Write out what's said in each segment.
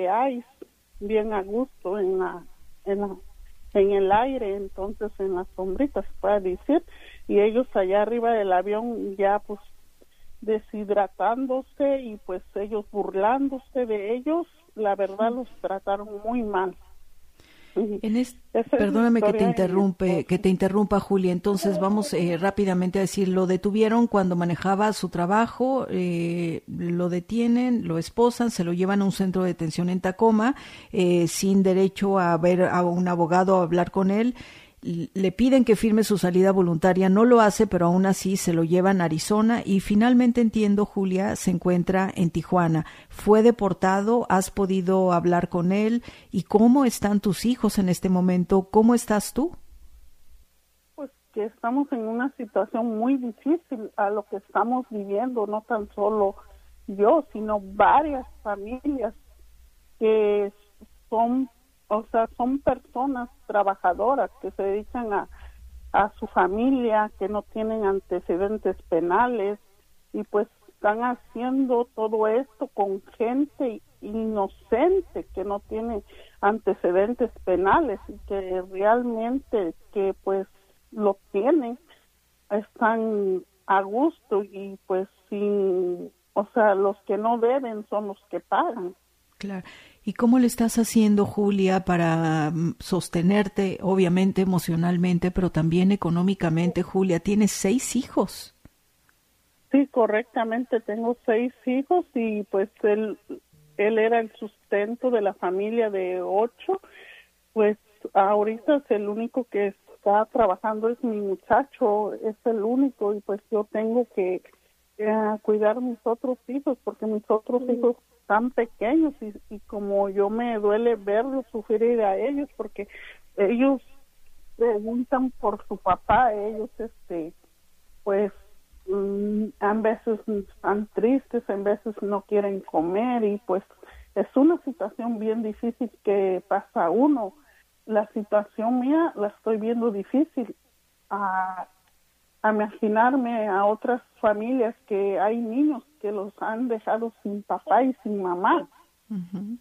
que hay, bien a gusto en el aire, entonces en las sombritas se puede decir, y ellos allá arriba del avión ya pues deshidratándose y pues ellos burlándose de ellos, la verdad los trataron muy mal. Perdóname que te interrumpa, Julia. Entonces vamos rápidamente a decir, lo detuvieron cuando manejaba su trabajo, lo detienen, lo esposan, se lo llevan a un centro de detención en Tacoma, sin derecho a ver a un abogado, a hablar con él. Le piden que firme su salida voluntaria, no lo hace, pero aún así se lo llevan a Arizona y finalmente, entiendo, Julia, se encuentra en Tijuana. ¿Fue deportado? ¿Has podido hablar con él? ¿Y cómo están tus hijos en este momento? ¿Cómo estás tú? Pues que estamos en una situación muy difícil a lo que estamos viviendo, no tan solo yo, sino varias familias que son personas trabajadoras que se dedican a su familia, que no tienen antecedentes penales y pues están haciendo todo esto con gente inocente que no tiene antecedentes penales y que realmente que pues lo tienen, están a gusto y pues los que no deben son los que pagan. Claro. ¿Y cómo le estás haciendo, Julia, para sostenerte, obviamente emocionalmente, pero también económicamente? Julia, tienes 6 hijos. Sí, correctamente, tengo 6 hijos y pues él era el sustento de la familia de 8. Pues ahorita es el único que está trabajando, es mi muchacho, es el único y pues yo tengo que cuidar a mis otros hijos porque mis otros hijos tan pequeños y como yo me duele verlos sufrir a ellos porque ellos preguntan por su papá, ellos pues a veces están tristes, a veces no quieren comer y pues es una situación bien difícil que pasa uno. La situación mía la estoy viendo difícil a imaginarme a otras familias que hay niños que los han dejado sin papá y sin mamá. Uh-huh.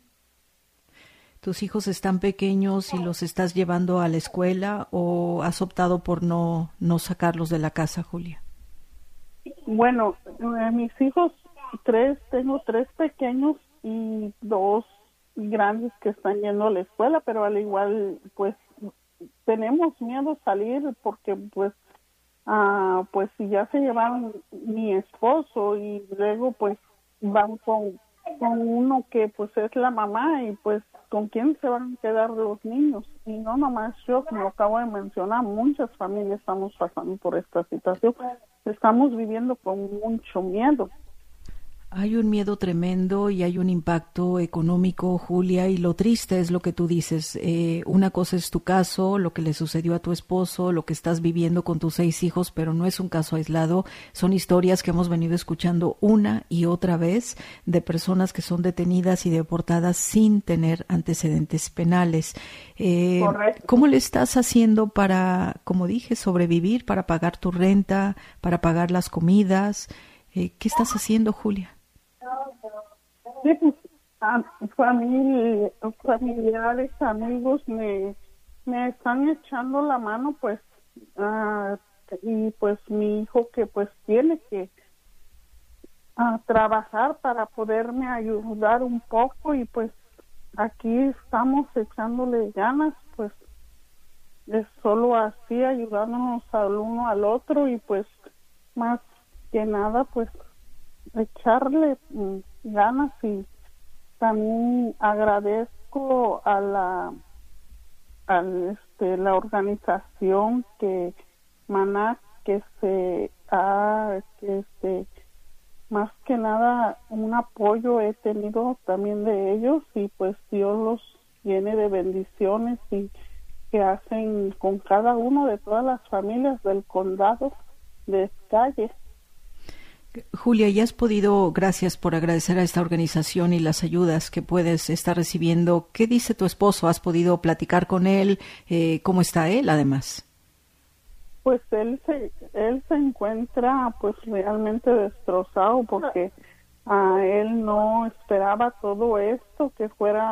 ¿Tus hijos están pequeños y los estás llevando a la escuela o has optado por no sacarlos de la casa, Julia? Bueno, mis hijos, tengo 3 pequeños y 2 grandes que están yendo a la escuela, pero al igual pues tenemos miedo a salir porque pues si ya se llevaron mi esposo y luego pues van con uno que pues es la mamá y pues con quién se van a quedar los niños. Y no nomás yo, como acabo de mencionar, muchas familias estamos pasando por esta situación. Estamos viviendo con mucho miedo. Hay un miedo tremendo y hay un impacto económico, Julia, y lo triste es lo que tú dices. Una cosa es tu caso, lo que le sucedió a tu esposo, lo que estás viviendo con tus 6 hijos, pero no es un caso aislado. Son historias que hemos venido escuchando una y otra vez de personas que son detenidas y deportadas sin tener antecedentes penales. ¿Cómo le estás haciendo para, como dije, sobrevivir, para pagar tu renta, para pagar las comidas? ¿Qué estás haciendo, Julia? Sí, pues, familiares, amigos me están echando la mano, pues, y pues mi hijo que pues tiene que trabajar para poderme ayudar un poco y pues aquí estamos echándole ganas, pues es solo así ayudándonos al uno al otro y pues más que nada pues echarle ganas y también agradezco a la organización que Manac más que nada un apoyo he tenido también de ellos y pues Dios los llene de bendiciones y que hacen con cada uno de todas las familias del condado de Calle. Julia, ¿ya has podido, gracias por agradecer a esta organización y las ayudas que puedes estar recibiendo? ¿Qué dice tu esposo? ¿Has podido platicar con él? ¿Cómo está él, además? Pues él se encuentra pues realmente destrozado porque él no esperaba todo esto, que fuera